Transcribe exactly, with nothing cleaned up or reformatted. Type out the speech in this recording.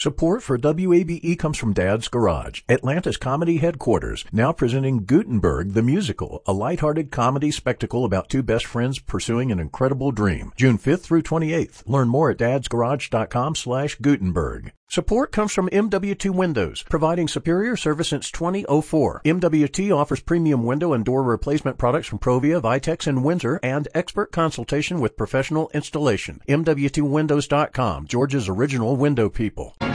Support for W A B E comes from Dad's Garage, Atlanta's comedy headquarters, now presenting Gutenberg the Musical, a lighthearted comedy spectacle about two best friends pursuing an incredible dream. June fifth through twenty-eighth. Learn more at dadsgarage.com slash Gutenberg. Support comes from M W T Windows, providing superior service since two thousand four. M W T offers premium window and door replacement products from Provia, Vitex, and Windsor, and expert consultation with professional installation. M W T windows dot com, Georgia's original window people.